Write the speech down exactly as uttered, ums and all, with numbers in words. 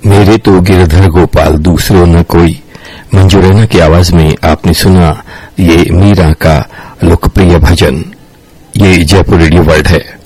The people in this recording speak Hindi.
मेरे तो गिरधर गोपाल दूसरों न कोई, मंजू रैना की आवाज में आपने सुना ये मीरा का लोकप्रिय भजन। ये जयपुर रेडियो वर्ल्ड है।